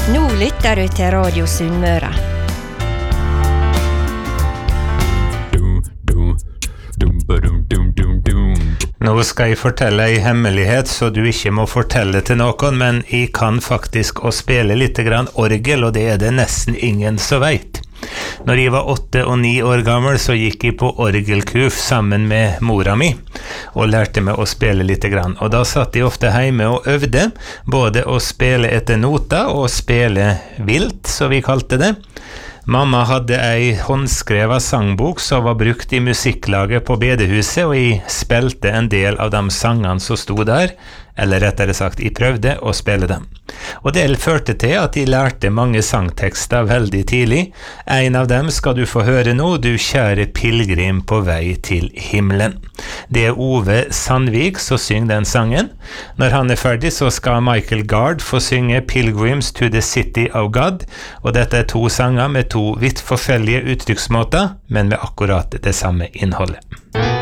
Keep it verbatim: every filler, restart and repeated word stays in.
Nå lytter du til Radio Sunnmøre. Nå skal jeg fortelle en hemmelighet, så du ikke må fortelle til noen, men jeg kan faktisk å spille litt grann orgel, og det er det nesten ingen som vet. Når jeg var åtte og ni år gammel, så gikk jeg på orgelkurs sammen med mora mi, og lærte meg å spille litt grann. Og da satt jeg ofte hjemme og øvde, både å spille etter nota og spille vilt, så vi kalte det. Mamma hadde ei håndskrevet sangbok som var brukt i musikklaget på bedehuset, og jeg spilte en del av de sangene som sto der, eller rettere sagt, jeg prøvde å spille dem. Og det førte til at jeg lærte mange sangtekster veldig tidlig. En av dem skal du få høre nå, Du kjære pilgrim på vei til himmelen. Det er Ove Sandvik som synger den sangen. Når han er ferdig så skal Michael Gard få synge Pilgrims to the City of God, og dette er to sanger med to vidt forskjellige uttrykksmåter, men med akkurat det samme innholdet.